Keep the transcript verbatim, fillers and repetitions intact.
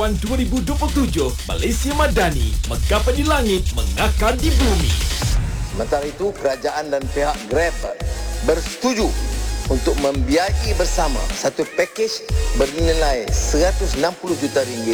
Wan dua ribu dua puluh tujuh, Malaysia Madani, menggapai di langit, mengakar di bumi. Sementara itu, kerajaan dan pihak Grab bersetuju untuk membiayai bersama satu pakej bernilai seratus enam puluh juta ringgit